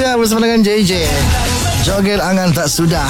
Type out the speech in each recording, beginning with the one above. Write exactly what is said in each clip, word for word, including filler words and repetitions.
dia bersama dengan J J. Joget angan tak sudah.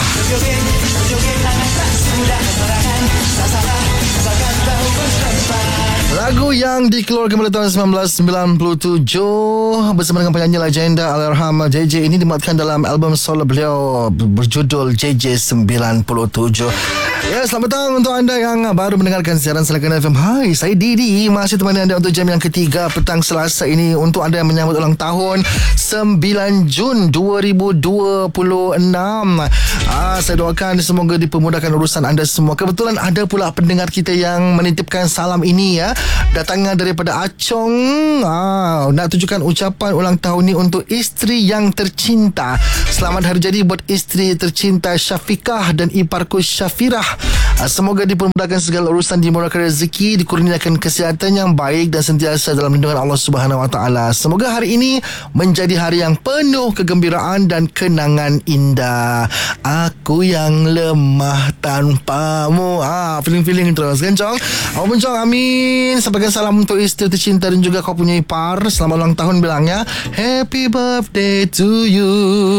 Lagu yang dikeluarkan pada tahun sembilan belas sembilan puluh tujuh bersama dengan penyanyi legenda Allahyarham J J ini dimuatkan dalam album solo beliau berjudul J J sembilan puluh tujuh. Ya, selamat datang untuk anda yang baru mendengarkan siaran Selakan F M. Hai, saya Didi, masih temani anda untuk jam yang ketiga petang Selasa ini untuk anda yang menyambut ulang tahun sembilan Jun dua ribu dua puluh enam. Ah, saya doakan semoga dipermudahkan urusan anda semua. Kebetulan ada pula pendengar kita yang menitipkan salam ini ya, datangnya daripada Acong. Ah, nak tujukan ucapan ulang tahun ni untuk isteri yang tercinta. Selamat hari jadi buat isteri tercinta Syafiqah dan iparku Syafirah. Semoga dipermudahkan segala urusan, dimurahkan rezeki, dikurniakan kesihatan yang baik dan sentiasa dalam lindungan Allah Subhanahu Wa Taala. Semoga hari ini menjadi hari yang penuh kegembiraan dan kenangan indah. Aku yang lemah tanpamu. Ah, feeling-feeling terus kan, Cong? Apa pun, Cong? Amin. Sampaikan salam untuk isteri tercinta dan juga kau punya ipar. Selamat ulang tahun bilangnya. Happy birthday to you.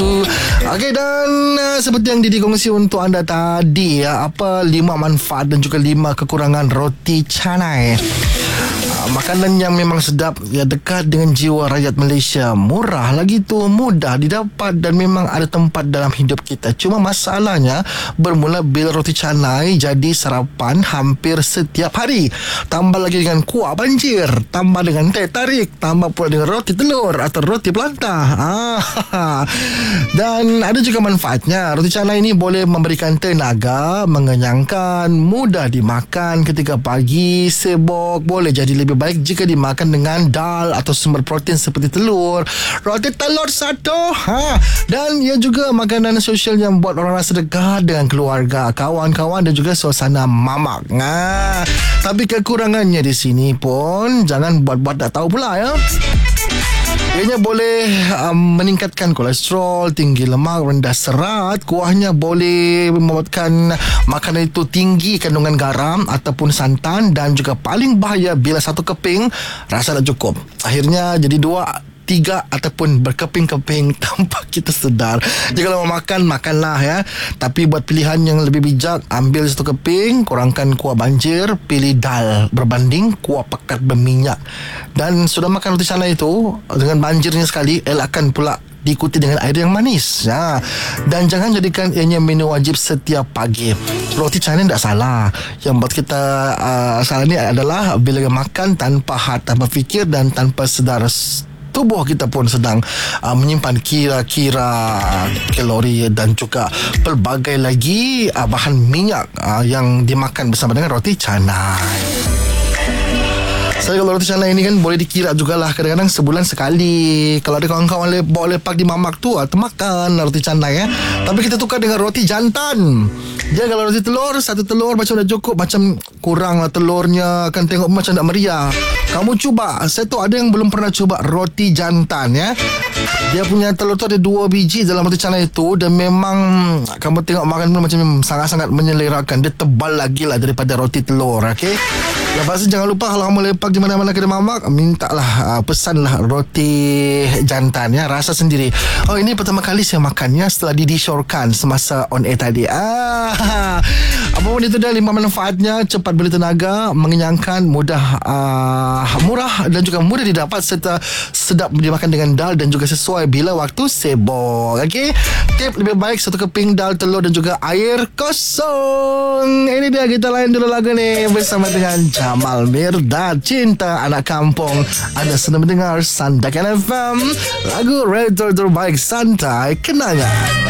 Okey, dan uh, seperti yang Didi kongsi untuk anda tadi ya, apa lima manfaat dan juga lima kekurangan roti canai. Makanan yang memang sedap, ya, dekat dengan jiwa rakyat Malaysia, murah lagi tu, mudah didapat dan memang ada tempat dalam hidup kita. Cuma masalahnya bermula bila roti canai jadi sarapan hampir setiap hari. Tambah lagi dengan kuah banjir, tambah dengan teh tarik, tambah pula dengan roti telur atau roti pelantah. Ah, dan ada juga manfaatnya. Roti canai ini boleh memberikan tenaga, mengenyangkan, mudah dimakan ketika pagi, sibuk, boleh jadi lebih baik jika dimakan dengan dal atau sumber protein seperti telur, roti telur satu. Ha. Dan ia juga makanan sosial yang buat orang rasa dekat dengan keluarga, kawan-kawan dan juga suasana mamak. Ha. Tapi kekurangannya di sini pun jangan buat-buat tak tahu pula ya. Ianya boleh um, meningkatkan kolesterol, tinggi lemak, rendah serat. Kuahnya boleh membuatkan makanan itu tinggi kandungan garam ataupun santan, dan juga paling bahaya bila satu keping rasa dah cukup. Akhirnya jadi dua, tiga ataupun berkeping-keping tanpa kita sedar. Jadi kalau mau makan, makanlah ya. Tapi buat pilihan yang lebih bijak, ambil satu keping, kurangkan kuah banjir, pilih dal berbanding kuah pekat berminyak. Dan sudah makan roti canai itu dengan banjirnya sekali, elakkan pula diikuti dengan air yang manis ya. Dan jangan jadikan ianya menu wajib setiap pagi. Roti canai tak salah. Yang buat kita uh, salah ni adalah bila makan tanpa hat, tanpa fikir dan tanpa sedar. Tubuh kita pun sedang uh, menyimpan kira-kira kalori dan juga pelbagai lagi uh, bahan minyak uh, yang dimakan bersama dengan roti canai. Saya kalau roti canai ini kan boleh dikira jugalah, kadang-kadang sebulan sekali. Kalau ada kawan-kawan le- bawa lepak di mamak tu, termakan roti canai ya. Tapi kita tukar dengan roti jantan. Dia kalau roti telur, satu telur macam dah cukup, macam kurang lah telurnya, kan tengok macam tak meriah. Kamu cuba, saya tu ada yang belum pernah cuba roti jantan ya. Dia punya telur tu ada dua biji dalam roti canai itu, dan memang kamu tengok makan pun macam sangat-sangat menyelerakan. Dia tebal lagi lah daripada roti telur. Okay. Lepas tu jangan lupa kalau kamu lepak di mana-mana kedai mamak, mintalah uh, pesanlah roti jantan ya, rasa sendiri. Oh, ini pertama kali saya makannya setelah didisyorkan semasa on air tadi. Ah, apapun itu dah lima manfaatnya: cepat beri tenaga, mengenyangkan, mudah uh, murah dan juga mudah didapat, serta sedap dimakan dengan dal dan juga sesuai bila waktu sibuk. Okey, tip lebih baik satu keping dal, telur dan juga air kosong. Ini dia, kita lain dulu lagu ni bersama dengan Jamal Mirdad, Cinta Anak Kampung. Anda sedang mendengar Sandakan F M, lagu retro terbaik santai kenangan.